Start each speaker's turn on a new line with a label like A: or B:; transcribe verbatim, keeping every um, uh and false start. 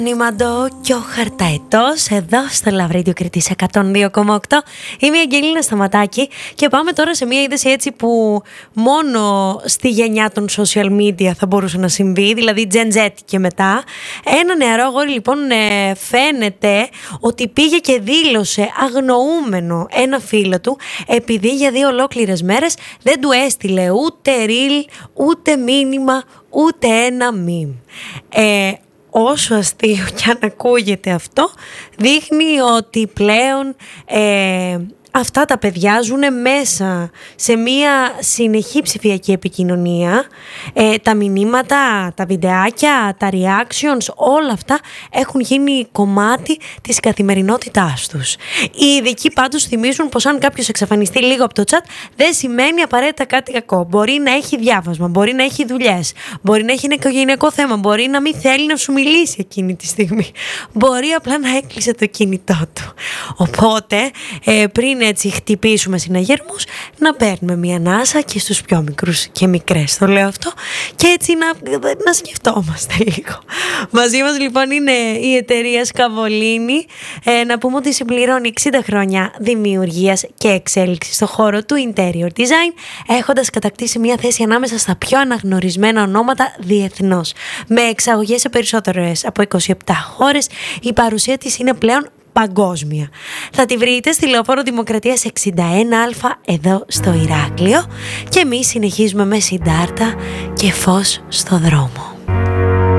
A: Νιμαντό και ο Χαρταετός εδώ στο Λαβρίδιο Κρήτης εκατόν δύο κόμμα οκτώ. Είμαι η Αγγελίνα Σταματάκη και πάμε τώρα σε μια είδηση έτσι που μόνο στη γενιά των social media θα μπορούσε να συμβεί, δηλαδή Gen Z και μετά. Ένα νεαρό αγόρι λοιπόν φαίνεται ότι πήγε και δήλωσε αγνοούμενο ένα φίλο του επειδή για δύο ολόκληρες μέρες δεν του έστειλε ούτε reel, ούτε μήνυμα, ούτε ένα meme. Ε, Όσο αστείο κι αν ακούγεται αυτό, δείχνει ότι πλέον ε, αυτά τα παιδιά ζουν μέσα σε μία συνεχή ψηφιακή επικοινωνία. Ε, τα μηνύματα, τα βιντεάκια, τα reactions, όλα αυτά έχουν γίνει κομμάτι της καθημερινότητάς τους. Οι ειδικοί πάντως θυμίζουν πως αν κάποιος εξαφανιστεί λίγο από το chat δεν σημαίνει απαραίτητα κάτι κακό. Μπορεί να έχει διάβασμα, μπορεί να έχει δουλειές, μπορεί να έχει ένα οικογενειακό θέμα, μπορεί να μην θέλει να σου μιλήσει εκείνη τη στιγμή, μπορεί απλά να έκλεισε το κινητό του. Οπότε ε, πριν έτσι χτυπήσουμε συναγερμούς, να παίρνουμε μια ανάσα και στους πιο μικρούς και μικρές το λέω αυτό και έτσι να, να σκεφτόμαστε λίγο. Μαζί μας λοιπόν είναι η εταιρεία Σκαβολίνη. Ε, να πούμε ότι συμπληρώνει εξήντα χρόνια δημιουργίας και εξέλιξης στον χώρο του interior design, έχοντας κατακτήσει μια θέση ανάμεσα στα πιο αναγνωρισμένα ονόματα διεθνώς. Με εξαγωγές σε περισσότερες από είκοσι επτά χώρες, η παρουσία της είναι πλέον παγκόσμια. Θα τη βρείτε στη Λεωφόρο Δημοκρατίας εξήντα ένα Α εδώ στο Ηράκλειο και εμείς συνεχίζουμε με συντάρτα και φως στο δρόμο.